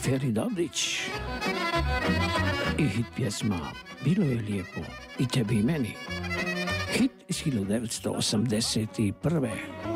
Feri Dobrić i hit pjesma Bilo je lijepo i tebi i meni. Hit iz 1981.